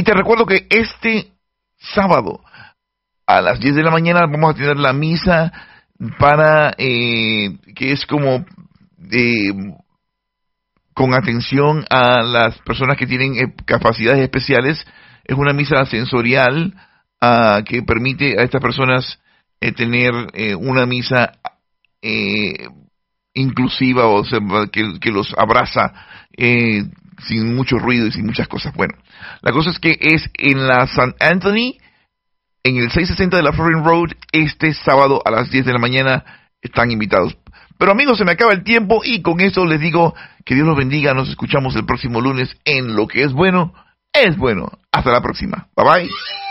te recuerdo que este sábado a las 10 de la mañana vamos a tener la misa para, que es como con atención a las personas que tienen capacidades especiales. Es una misa sensorial que permite a estas personas tener una misa inclusiva, o sea, que los abraza sin mucho ruido y sin muchas cosas. Bueno, la cosa es que es en la St. Anthony, en el 660 de la Florin Road, este sábado a las 10 de la mañana. Están invitados. Pero amigos, se me acaba el tiempo y con eso les digo que Dios los bendiga. Nos escuchamos el próximo lunes en Lo que es bueno, es bueno. Hasta la próxima. Bye bye.